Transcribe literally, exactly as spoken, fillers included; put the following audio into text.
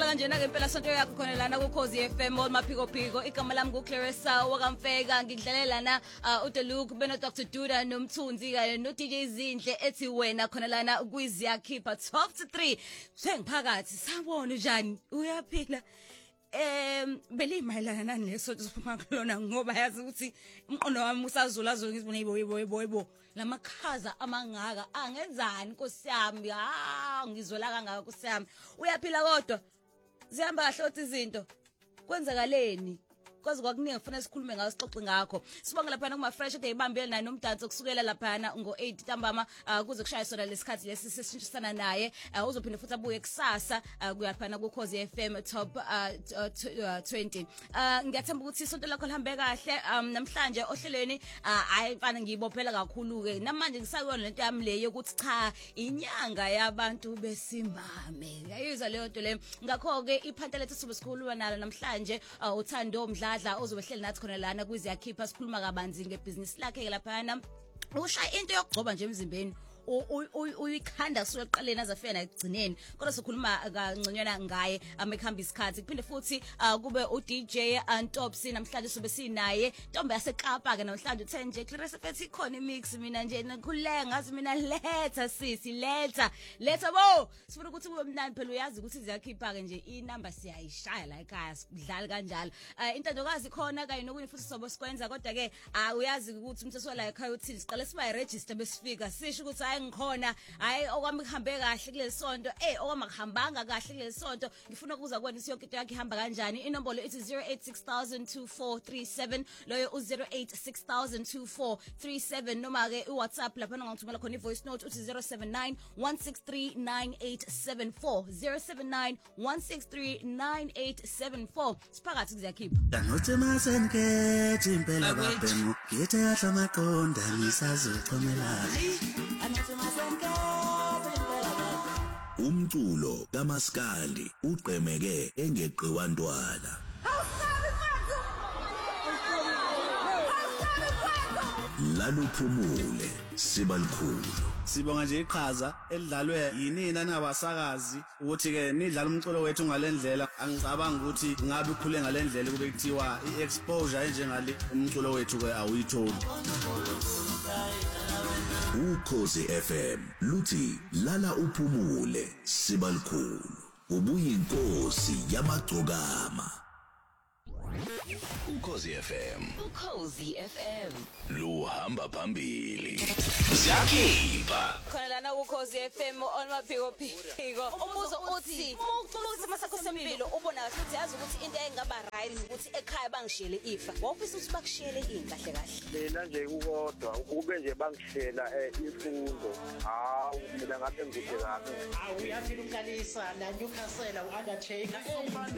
kanjena ke impela sonto yakho khona lana ku Khosi F M maphiko phiko igama lami ku Clarissa wakamfeka ngidlalela na uDe Luke beno Doctor Duda nomthunzi kanye no D J Zinhle ethi wena khona lana kwiziyakhipha twelve to three sengiphakathi sabona njani uyaphila em belimayelana nani lesonto siphuma kulona ngoba yazi ukuthi umqondo wami usazula azwe ngizibona yibo yibo yibo yibo lamakhaza amangaka angenzani Nkosi yami ha ngizwela kangaka Nkosi yami uyaphila kodwa zihamba kahle othi izinto kwenzakaleni kwazi kwakuningi ngifuna sikhulume ngawo sixoxe ngakho sibonga lapha kuma fresh day ibambele naye nomdanso kusukela lapha ngo eight ntambama kuze kushaya sona lesikhathi lesi sishintshisana naye uzophinde futhi abuye kusasa kuyaphana ku Khosi F M top twenty ngiyathemba ukuthi isonto lakho lihambe kahle namhlanje ohlelweni ayifana ngiyibophela kakhulu ke namanje ngisakuyona lento yami le yokuthi cha inyanga yabantu besimame yayizwa leyo nto le ngakho ke iphanta lethu sibe sikhuluma nalo namhlanje uthando umdla dla ozobehleli nathi khona lana kwiziyakhipha sikhuluma kabanzi ngebusiness lakhe lapha usha into yokugcoba nje emzimbeni uyikhanda kusuka eqaleni azafika na ekugcineni kodwa sikhuluma kanconyana ngaye amekhamba isikhathi kuphinde futhi kube u D J Antopsi namhlanje sobe sinaye Ntombi yaseKapa ke namhlanje uthe nje Clarissa fethi ikhona imix mina nje ngikhuleka ngathi mina letha sisi letha letha bo sifuna ukuthi kube mnandi phela uyazi ukuthi iziyakhipha ke nje inamba siyayishaya la ekhaya sidlala kanjalo intandokazi khona kanye nokunye futhi sobo sikwenza kodwa ke uyazi ukuthi umthetho la ekhaya uthini siqale siba register besifika sisho ukuthi hayi ngikhona hayi okwami kuhambe kahle kulesonto eh okwami akuhambanga kahle kulesonto ngifuna ukuza kwena isiyonke into yakhe ihamba kanjani inombolo ithi zero eight six thousand two four three seven loyo u zero eight six thousand two four three seven noma ke uWhatsApp lapha ngithumela khona ivoice note uthi zero seven nine one six three nine eight seven four zero seven nine one six three nine eight seven four siphakathi kuziyakhipha danote masenke impela babhemu ngithe yahla maqonda ngisazoxhomela umculo kaMaskandi uqhemeke engeqiwa ntwala laluphumule sibalikhulu sibonga nje iqhaza elidlalwe yinina nabasakazi ukuthi ke nidlala umculo wethu ngalendlela angicabanga ukuthi ngabe ukhule ngalendlela kube kuthiwa iexposure enjengale umculo wethu ke awuyitholi uKhosi F M luthi lala uphumule sibalikhulu ubuyinkosi yamagcokama uKhosi F M uKhosi F M luhamba phambili siyakhipha khona lana ku Khosi F M on maphiko phiko umbuzo uthi ucula ukuthi masakho sempilo ubona kahle ukuthi yazi ukuthi into engaba right ukuthi ekhaya bangishiyele ifa wawufisa ukuthi bakushiyele ini kahle kahle mina nje ukodwa ube nje bangishela imfundo hawu mina ngathi ngikude kabi awuyaphila uMkhalisa la Newcastle u-Undertaker